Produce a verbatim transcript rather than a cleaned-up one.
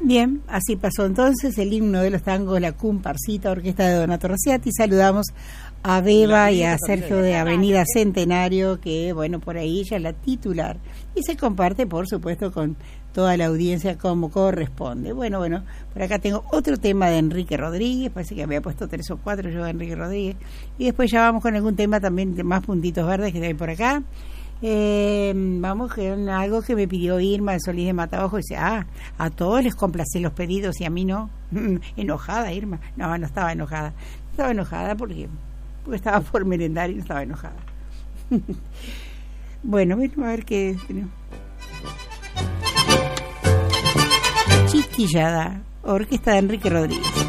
Bien, así pasó entonces el himno de los tangos, la Comparsita, orquesta de Donato Rosciati. Saludamos a Beba y a Sergio de Avenida Centenario, que bueno, por ahí ella es la titular y se comparte por supuesto con toda la audiencia como corresponde. Bueno, bueno, por acá tengo otro tema de Enrique Rodríguez, parece que había puesto tres o cuatro yo de Enrique Rodríguez, y después ya vamos con algún tema también de más puntitos verdes que hay por acá. Eh, vamos con algo que me pidió Irma de Solís de Mataojo. Dice, ah, a todos les complacé los pedidos y a mí no. Enojada Irma. No, no estaba enojada. Estaba enojada porque, porque estaba por merendar y no estaba enojada. Bueno, bueno, a ver qué. Chiquillada, orquesta de Enrique Rodríguez.